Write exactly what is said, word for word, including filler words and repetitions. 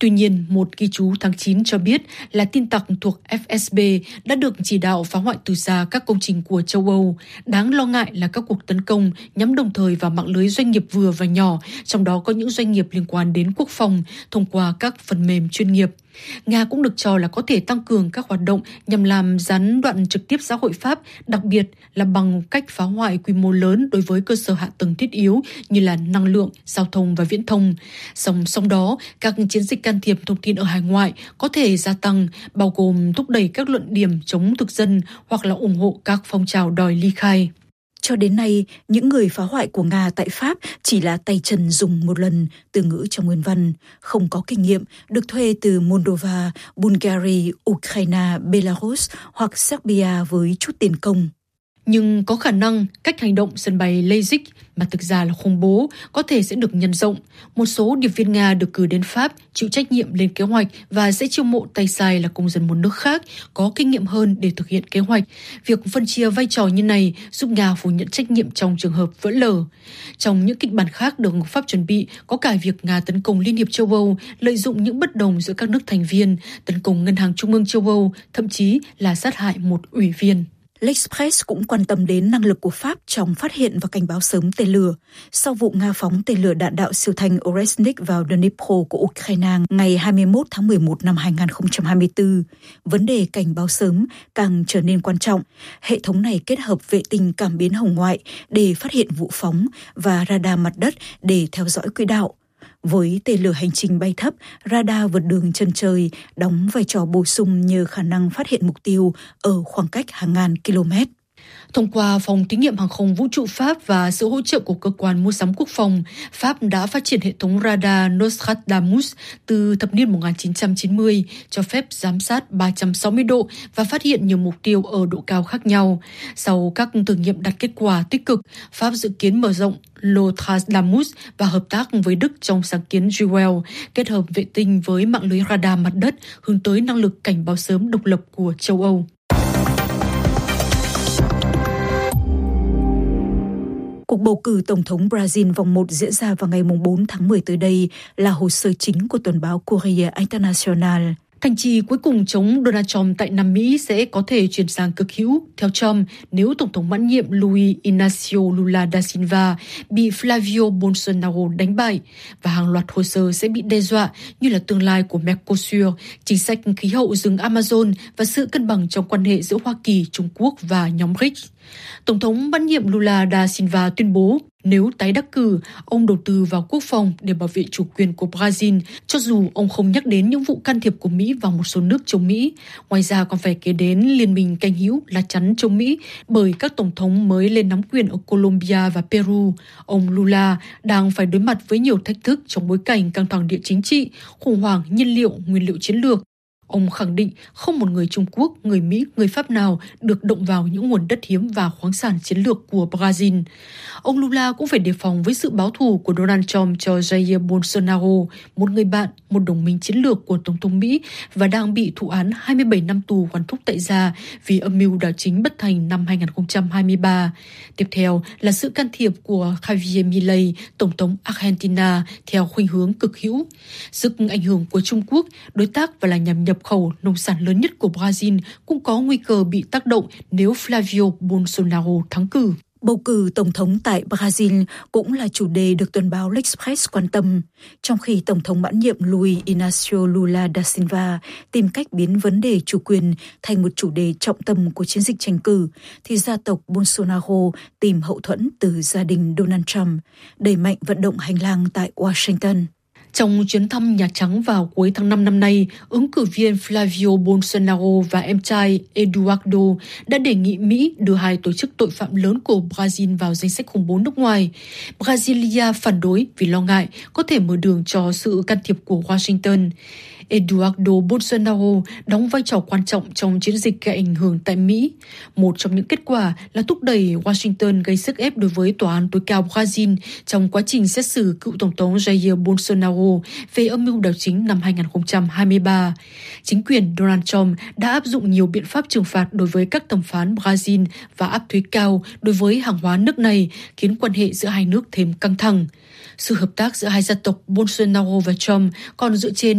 Tuy nhiên, một ghi chú tháng chín cho biết là tin tặc thuộc ép ét bê đã được chỉ đạo phá hoại từ xa các công trình của châu Âu. Đáng lo ngại là các cuộc tấn công nhắm đồng thời vào mạng lưới doanh nghiệp vừa và nhỏ, trong đó có những doanh nghiệp liên quan đến quốc phòng thông qua các phần mềm chuyên nghiệp. Nga cũng được cho là có thể tăng cường các hoạt động nhằm làm gián đoạn trực tiếp xã hội Pháp, đặc biệt là bằng cách phá hoại quy mô lớn đối với cơ sở hạ tầng thiết yếu như là năng lượng, giao thông và viễn thông. Song song đó, các chiến dịch can thiệp thông tin ở hải ngoại có thể gia tăng, bao gồm thúc đẩy các luận điểm chống thực dân hoặc là ủng hộ các phong trào đòi ly khai. Cho đến nay, những người phá hoại của Nga tại Pháp chỉ là tay chân dùng một lần, từ ngữ trong nguyên văn, không có kinh nghiệm, được thuê từ Moldova, Bulgaria, Ukraine, Belarus hoặc Serbia với chút tiền công. Nhưng có khả năng cách hành động sân bay Leipzig mà thực ra là khủng bố có thể sẽ được nhân rộng. Một số điệp viên Nga được cử đến Pháp chịu trách nhiệm lên kế hoạch và sẽ chiêu mộ tay sai là công dân một nước khác có kinh nghiệm hơn để thực hiện kế hoạch. Việc phân chia vai trò như này giúp Nga phủ nhận trách nhiệm trong trường hợp vỡ lở. Trong những kịch bản khác được Pháp chuẩn bị có cả việc Nga tấn công Liên hiệp châu Âu, lợi dụng những bất đồng giữa các nước thành viên, tấn công Ngân hàng Trung ương châu Âu, thậm chí là sát hại một ủy viên. L'Express cũng quan tâm đến năng lực của Pháp trong phát hiện và cảnh báo sớm tên lửa. Sau vụ Nga phóng tên lửa đạn đạo siêu thanh Oresnik vào Dnipro của Ukraine ngày hai mươi mốt tháng mười một năm hai nghìn không trăm hai mươi tư, vấn đề cảnh báo sớm càng trở nên quan trọng. Hệ thống này kết hợp vệ tinh cảm biến hồng ngoại để phát hiện vụ phóng và radar mặt đất để theo dõi quỹ đạo. Với tên lửa hành trình bay thấp, radar vượt đường chân trời đóng vai trò bổ sung nhờ khả năng phát hiện mục tiêu ở khoảng cách hàng ngàn km. Thông qua Phòng Thí nghiệm Hàng không Vũ trụ Pháp và sự hỗ trợ của Cơ quan Mua sắm Quốc phòng, Pháp đã phát triển hệ thống radar Nostradamus từ thập niên một nghìn chín trăm chín mươi, cho phép giám sát ba trăm sáu mươi độ và phát hiện nhiều mục tiêu ở độ cao khác nhau. Sau các thử nghiệm đạt kết quả tích cực, Pháp dự kiến mở rộng Nostradamus và hợp tác với Đức trong sáng kiến Jewel, kết hợp vệ tinh với mạng lưới radar mặt đất, hướng tới năng lực cảnh báo sớm độc lập của châu Âu. Cuộc bầu cử Tổng thống Brazil vòng một diễn ra vào ngày bốn tháng mười tới đây là hồ sơ chính của tuần báo Correio Internacional. Thành trì cuối cùng chống Donald Trump tại Nam Mỹ sẽ có thể chuyển sang cực hữu, theo Trump, nếu Tổng thống mãn nhiệm Luiz Inácio Lula da Silva bị Flavio Bolsonaro đánh bại, và hàng loạt hồ sơ sẽ bị đe dọa như là tương lai của Mercosur, chính sách khí hậu rừng Amazon và sự cân bằng trong quan hệ giữa Hoa Kỳ, Trung Quốc và nhóm rờ i xê. Tổng thống mãn nhiệm Lula da Silva tuyên bố nếu tái đắc cử, ông đầu tư vào quốc phòng để bảo vệ chủ quyền của Brazil, cho dù ông không nhắc đến những vụ can thiệp của Mỹ vào một số nước chống Mỹ. Ngoài ra còn phải kể đến liên minh canh hữu lá chắn chống Mỹ bởi các tổng thống mới lên nắm quyền ở Colombia và Peru. Ông Lula đang phải đối mặt với nhiều thách thức trong bối cảnh căng thẳng địa chính trị, khủng hoảng nhiên liệu, nguyên liệu chiến lược. Ông khẳng định không một người Trung Quốc, người Mỹ, người Pháp nào được động vào những nguồn đất hiếm và khoáng sản chiến lược của Brazil. Ông Lula cũng phải đề phòng với sự báo thù của Donald Trump cho Jair Bolsonaro, một người bạn, một đồng minh chiến lược của Tổng thống Mỹ và đang bị thụ án hai mươi bảy năm tù quản thúc tại gia vì âm mưu đảo chính bất thành năm hai nghìn không trăm hai mươi ba. Tiếp theo là sự can thiệp của Javier Milei, Tổng thống Argentina, theo khuynh hướng cực hữu. Sức ảnh hưởng của Trung Quốc, đối tác và là nhà nhập khẩu nông sản lớn nhất của Brazil cũng có nguy cơ bị tác động nếu Flavio Bolsonaro thắng cử. Bầu cử Tổng thống tại Brazil cũng là chủ đề được tuần báo L'Express quan tâm, trong khi Tổng thống mãn nhiệm Luiz Inácio Lula da Silva tìm cách biến vấn đề chủ quyền thành một chủ đề trọng tâm của chiến dịch tranh cử, thì gia tộc Bolsonaro tìm hậu thuẫn từ gia đình Donald Trump, đẩy mạnh vận động hành lang tại Washington. Trong chuyến thăm Nhà Trắng vào cuối tháng năm năm nay, ứng cử viên Flavio Bolsonaro và em trai Eduardo đã đề nghị Mỹ đưa hai tổ chức tội phạm lớn của Brazil vào danh sách khủng bố nước ngoài. Brasilia phản đối vì lo ngại có thể mở đường cho sự can thiệp của Washington. Eduardo Bolsonaro đóng vai trò quan trọng trong chiến dịch gây ảnh hưởng tại Mỹ. Một trong những kết quả là thúc đẩy Washington gây sức ép đối với Tòa án tối cao Brazil trong quá trình xét xử cựu Tổng thống Jair Bolsonaro về âm mưu đảo chính năm hai nghìn không trăm hai mươi ba. Chính quyền Donald Trump đã áp dụng nhiều biện pháp trừng phạt đối với các thẩm phán Brazil và áp thuế cao đối với hàng hóa nước này, khiến quan hệ giữa hai nước thêm căng thẳng. Sự hợp tác giữa hai gia tộc Bolsonaro và Trump còn dựa trên